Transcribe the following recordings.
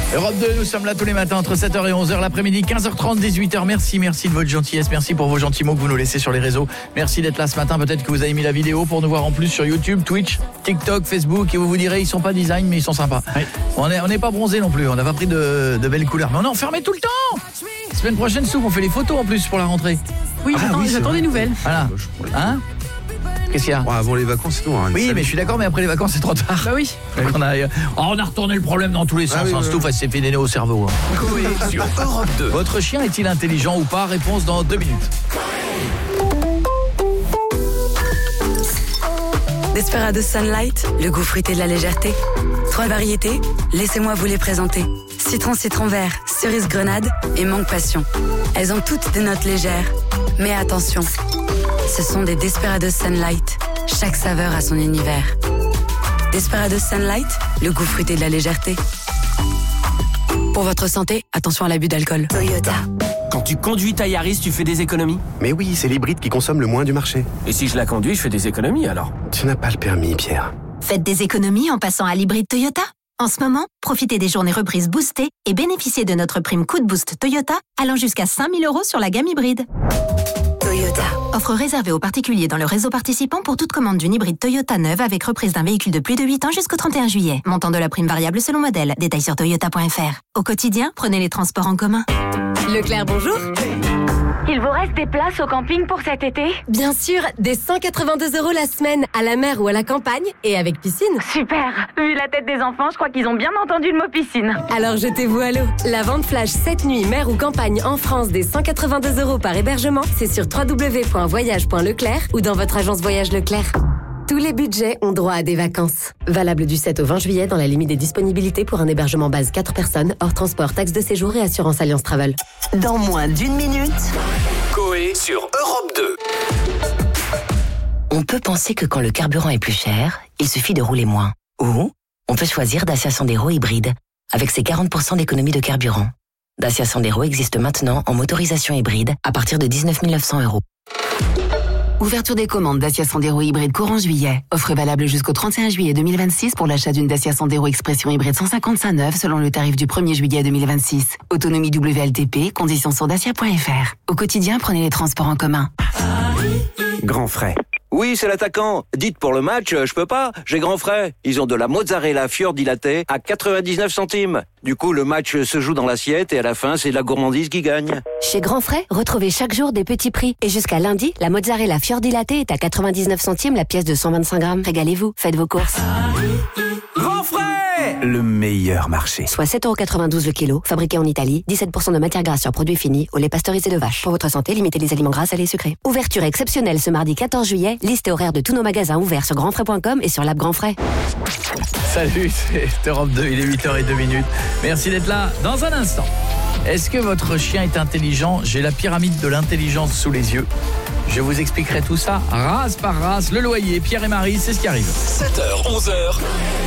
Europe 2, nous sommes là tous les matins entre 7h et 11h, l'après-midi, 15h30, 18h. Merci de votre gentillesse, merci pour vos gentils mots que vous nous laissez sur les réseaux. Merci d'être là ce matin, peut-être que vous avez mis la vidéo pour nous voir en plus sur YouTube, Twitch, TikTok, Facebook, et vous vous direz, ils sont pas design, mais ils sont sympas. Oui. On n'est pas bronzés non plus, on n'a pas pris de belles couleurs, mais on est enfermés tout le temps. Semaine prochaine, Soupe, on fait les photos en plus pour la rentrée. Oui, j'attends des nouvelles. Voilà. Hein ? Qu'est-ce qu'il y a ? Avant les vacances, c'est tout. Hein, oui, mais je suis d'accord, mais après les vacances, c'est trop tard. Bah oui. On a retourné le problème dans tous les sens. Stouff, elle s'est fait des nœuds au cerveau. Coé sur Europe 2. Votre chien est-il intelligent ou pas ? Réponse dans 2 minutes. Desperados Sunlight, le goût fruité de la légèreté. 3 variétés, laissez-moi vous les présenter. Citron vert, cerise grenade et mangue passion. Elles ont toutes des notes légères. Mais attention, ce sont des Desperados Sunlight. Chaque saveur a son univers. Desperados Sunlight, le goût fruité de la légèreté. Pour votre santé, attention à l'abus d'alcool. Toyota. Quand tu conduis ta Yaris, tu fais des économies ? Mais oui, c'est l'hybride qui consomme le moins du marché. Et si je la conduis, je fais des économies alors ? Tu n'as pas le permis, Pierre. Faites des économies en passant à l'hybride Toyota. En ce moment, profitez des journées reprises boostées et bénéficiez de notre prime Coup de Boost Toyota allant jusqu'à 5 000 € sur la gamme hybride. Toyota. Offre réservée aux particuliers dans le réseau participant pour toute commande d'une hybride Toyota neuve avec reprise d'un véhicule de plus de 8 ans jusqu'au 31 juillet. Montant de la prime variable selon modèle. Détails sur toyota.fr. Au quotidien, prenez les transports en commun. Leclerc, bonjour. Il vous reste des places au camping pour cet été ? Bien sûr, des 182 € la semaine, à la mer ou à la campagne, et avec piscine. Super. Vu la tête des enfants, je crois qu'ils ont bien entendu le mot piscine. Alors jetez-vous à l'eau. La vente flash 7 nuits, mer ou campagne en France des 182 € par hébergement, c'est sur www.voyage.leclerc ou dans votre agence Voyage Leclerc. Tous les budgets ont droit à des vacances. Valable du 7 au 20 juillet dans la limite des disponibilités pour un hébergement base 4 personnes, hors transport, taxe de séjour et assurance Alliance Travel. Dans moins d'1 minute... Coé sur Europe 2. On peut penser que quand le carburant est plus cher, il suffit de rouler moins. Ou on peut choisir Dacia Sandero hybride, avec ses 40% d'économie de carburant. Dacia Sandero existe maintenant en motorisation hybride à partir de 19 900 €. Ouverture des commandes Dacia Sandero hybride courant juillet. Offre valable jusqu'au 31 juillet 2026 pour l'achat d'une Dacia Sandero Expression hybride 155 neuve selon le tarif du 1er juillet 2026. Autonomie WLTP, conditions sur dacia.fr. Au quotidien, prenez les transports en commun. Grand frais. Oui, c'est l'attaquant. Dites pour le match, je peux pas, j'ai grand frais. Ils ont de la mozzarella fior dilatée à 99 centimes. Du coup, le match se joue dans l'assiette et à la fin, c'est la gourmandise qui gagne. Chez Grand Frais, retrouvez chaque jour des petits prix. Et jusqu'à lundi, la mozzarella fior dilatée est à 99 centimes la pièce de 125 grammes. Régalez-vous, faites vos courses. Grand frais, le meilleur marché. Soit 7,92 € le kilo, fabriqué en Italie, 17% de matière grasse sur produits finis, au lait pasteurisé de vache. Pour votre santé, limitez les aliments gras, salés et sucrés. Ouverture exceptionnelle ce mardi 14 juillet. Liste et horaire de tous nos magasins ouverts sur grandfrais.com et sur l'app Grand Frais. Salut, c'est Europe 2, il est 8h02. Merci d'être là. Dans un instant, est-ce que votre chien est intelligent ? J'ai la pyramide de l'intelligence sous les yeux. Je vous expliquerai tout ça, race par race. Le loyer, Pierre et Marie, c'est ce qui arrive. 7h, 11h.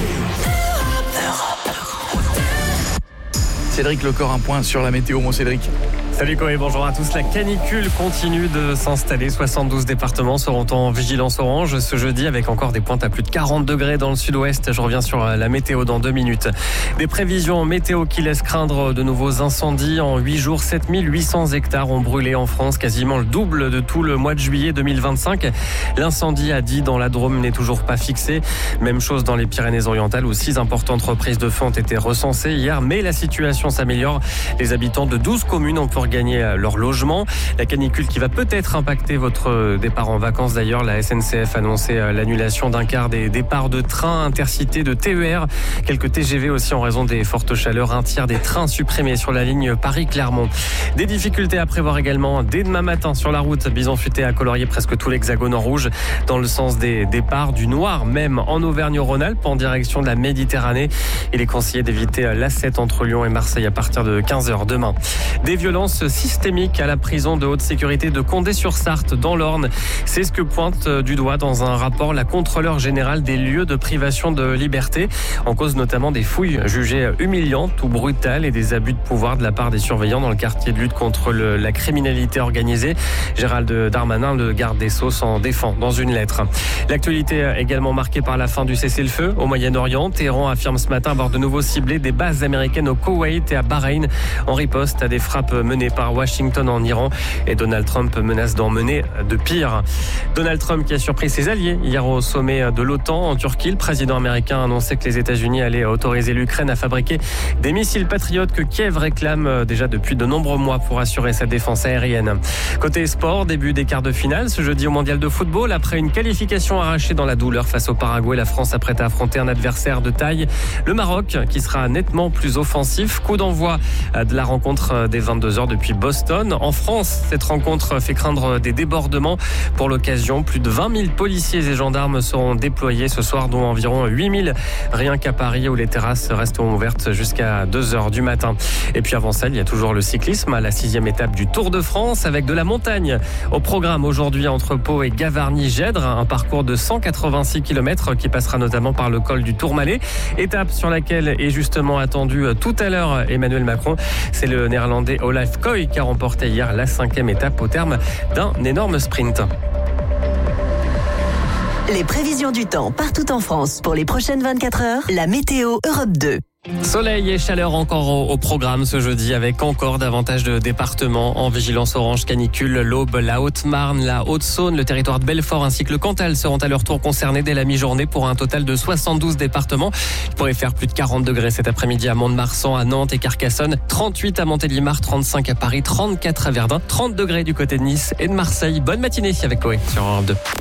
Cédric Lecor, un point sur la météo, mon Cédric. Salut Coé, bonjour à tous. La canicule continue de s'installer. 72 départements seront en vigilance orange ce jeudi avec encore des pointes à plus de 40 degrés dans le sud-ouest. Je reviens sur la météo dans 2 minutes. Des prévisions météo qui laissent craindre de nouveaux incendies. En 8 jours, 7800 hectares ont brûlé en France, quasiment le double de tout le mois de juillet 2025. L'incendie à Die dans la Drôme n'est toujours pas fixé. Même chose dans les Pyrénées-Orientales où 6 importantes reprises de feu ont été recensées hier. Mais la situation s'améliore. Les habitants de 12 communes ont pu regagner leur logement. La canicule qui va peut-être impacter votre départ en vacances. D'ailleurs, la SNCF a annoncé l'annulation d'un quart des départs de trains intercités, de TER. Quelques TGV aussi en raison des fortes chaleurs. Un tiers des trains supprimés sur la ligne Paris-Clermont. Des difficultés à prévoir également dès demain matin sur la route. Bison futé a colorié presque tout l'hexagone en rouge dans le sens des départs, du noir même en Auvergne-Rhône-Alpes en direction de la Méditerranée. Il est conseillé d'éviter l'A7 entre Lyon et Marseille à partir de 15h demain. Des violences violence systémique à la prison de haute sécurité de Condé-sur-Sarthe dans l'Orne. C'est ce que pointe du doigt dans un rapport la contrôleure générale des lieux de privation de liberté. En cause notamment des fouilles jugées humiliantes ou brutales et des abus de pouvoir de la part des surveillants dans le quartier de lutte contre la criminalité organisée. Gérald Darmanin, le garde des Sceaux, s'en défend dans une lettre. L'actualité également marquée par la fin du cessez-le-feu au Moyen-Orient. Téhéran affirme ce matin avoir de nouveau ciblé des bases américaines au Koweït et à Bahreïn en riposte à des frappes menées par Washington en Iran. Et Donald Trump menace d'en mener de pire. Donald Trump qui a surpris ses alliés hier au sommet de l'OTAN en Turquie. Le président américain a annoncé que les États-Unis allaient autoriser l'Ukraine à fabriquer des missiles patriotes que Kiev réclame déjà depuis de nombreux mois pour assurer sa défense aérienne. Côté sport, début des quarts de finale ce jeudi au mondial de football. Après une qualification arrachée dans la douleur face au Paraguay, la France s'apprête à affronter un adversaire de taille, le Maroc, qui sera nettement plus offensif. Coup d'envoi de la rencontre des 22h depuis Boston. En France, cette rencontre fait craindre des débordements. Pour l'occasion, plus de 20 000 policiers et gendarmes seront déployés ce soir, dont environ 8 000 rien qu'à Paris, où les terrasses resteront ouvertes jusqu'à 2h du matin. Et puis avant ça, il y a toujours le cyclisme à la 6e étape du Tour de France, avec de la montagne au programme aujourd'hui entre Pau et Gavarnie-Gèdre, un parcours de 186 km qui passera notamment par le col du Tourmalet, étape sur laquelle est justement attendu tout à l'heure Emmanuel Macron. C'est le néerlandais Olaf Koy qui a remporté hier la 5e étape au terme d'un énorme sprint. Les prévisions du temps partout en France pour les prochaines 24 heures, la météo Europe 2. Soleil et chaleur encore au programme ce jeudi, avec encore davantage de départements en vigilance orange canicule. L'Aube, la Haute-Marne, la Haute-Saône, le territoire de Belfort ainsi que le Cantal seront à leur tour concernés dès la mi-journée pour un total de 72 départements. Il pourrait faire plus de 40 degrés cet après-midi à Mont-de-Marsan, à Nantes et Carcassonne, 38 à Montélimar, 35 à Paris, 34 à Verdun, 30 degrés du côté de Nice et de Marseille. Bonne matinée avec Chloé sur Europe 2.